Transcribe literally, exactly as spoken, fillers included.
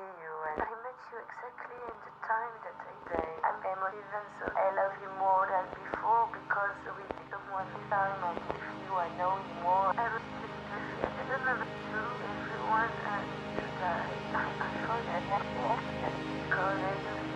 see you, and I met you exactly in the time that I say I'm emotive, so I love you more than before because we become one time, and with you I know you more. I was just I didn't know to everyone and to die. I forget because I do